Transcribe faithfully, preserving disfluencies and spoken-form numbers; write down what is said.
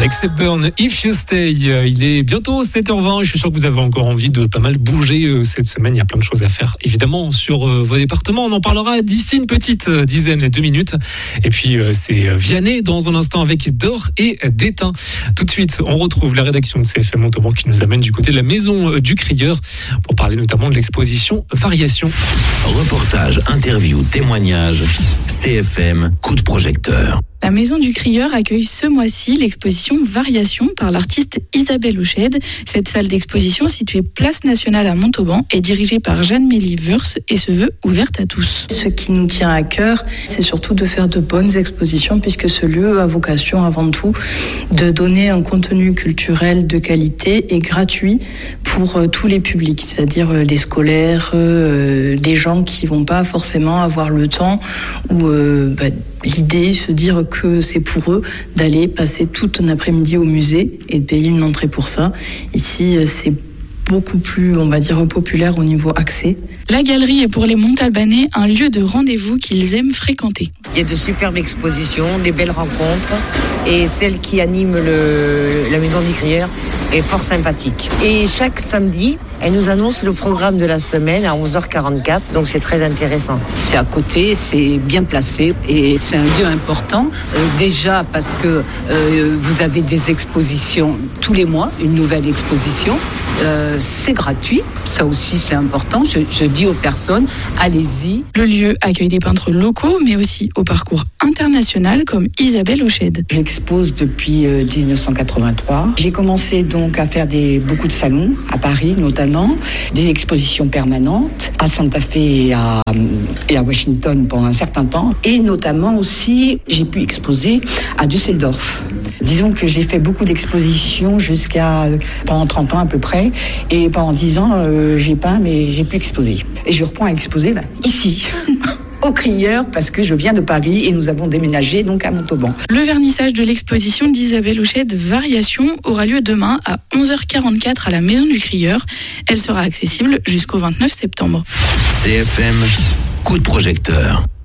Avec Hepburn, If You Stay, il est bientôt sept heures vingt. Je suis sûr que vous avez encore envie de pas mal bouger cette semaine. Il y a plein de choses à faire, évidemment, sur vos départements. On en parlera d'ici une petite dizaine de minutes. Et puis, c'est Vianney dans un instant avec D'or et d'étain. Tout de suite, on retrouve la rédaction de C F M Montauban qui nous amène du côté de la Maison du Crieur pour parler notamment de l'exposition Variation. Reportage, interview, témoignage, C F M, coup de projecteur. La Maison du Crieur accueille ce mois-ci l'exposition Variation par l'artiste Isabelle Hauchède. Cette salle d'exposition située Place Nationale à Montauban est dirigée par Jeanne-Mélie Wurst et se veut ouverte à tous. Ce qui nous tient à cœur, c'est surtout de faire de bonnes expositions puisque ce lieu a vocation avant tout de donner un contenu culturel de qualité et gratuit pour euh, tous les publics, c'est-à-dire euh, les scolaires, euh, des gens qui vont pas forcément avoir le temps ou euh, bah, l'idée, se dire que c'est pour eux d'aller passer tout un après-midi au musée et de payer une entrée pour ça. Ici, c'est beaucoup plus, on va dire, populaire au niveau accès. La galerie est pour les Montalbanais un lieu de rendez-vous qu'ils aiment fréquenter. Il y a de superbes expositions, des belles rencontres et celle qui anime le, la Maison du Crieur est fort sympathique. Et chaque samedi, elle nous annonce le programme de la semaine à onze heures quarante-quatre, donc c'est très intéressant. C'est à côté, c'est bien placé et c'est un lieu important. Euh, déjà parce que euh, vous avez des expositions tous les mois, une nouvelle exposition. Euh, c'est gratuit, ça aussi c'est important. Je, je dis aux personnes, allez-y. Le lieu accueille des peintres locaux, mais aussi au parcours international comme Isabelle Hauchède. J'expose depuis euh, dix-neuf cent quatre-vingt-trois. J'ai commencé donc à faire des, beaucoup de salons, à Paris notamment, des expositions permanentes, à Santa Fe et à, et à Washington pendant un certain temps. Et notamment aussi, j'ai pu exposer à Düsseldorf. Disons que j'ai fait beaucoup d'expositions jusqu'à pendant trente ans à peu près. Et pendant dix ans, euh, j'ai peint, mais j'ai pu exposer. Et je reprends à exposer ben, ici, au Crieur, parce que je viens de Paris et nous avons déménagé donc à Montauban. Le vernissage de l'exposition d'Isabelle Hauchède Variation aura lieu demain à onze heures quarante-quatre à la Maison du Crieur. Elle sera accessible jusqu'au vingt-neuf septembre. C F M, coup de projecteur.